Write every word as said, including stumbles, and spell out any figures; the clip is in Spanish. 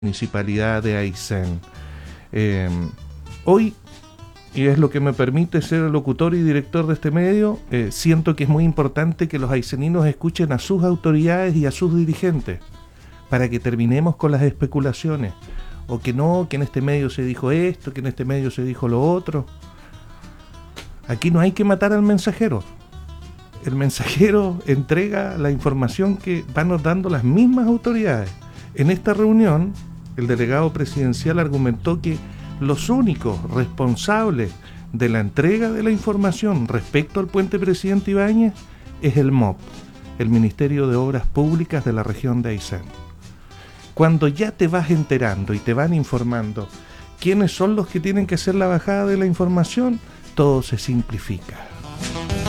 Municipalidad de Aysén. Eh, hoy, y es lo que me permite ser el locutor y director de este medio, eh, siento que es muy importante que los ayseninos escuchen a sus autoridades y a sus dirigentes, para que terminemos con las especulaciones, o que no, que en este medio se dijo esto, que en este medio se dijo lo otro. Aquí no hay que matar al mensajero. El mensajero entrega la información que van dando las mismas autoridades. En esta reunión, el delegado presidencial argumentó que los únicos responsables de la entrega de la información respecto al puente Presidente Ibáñez es el M O P, el Ministerio de Obras Públicas de la región de Aysén. Cuando ya te vas enterando y te van informando quiénes son los que tienen que hacer la bajada de la información, todo se simplifica.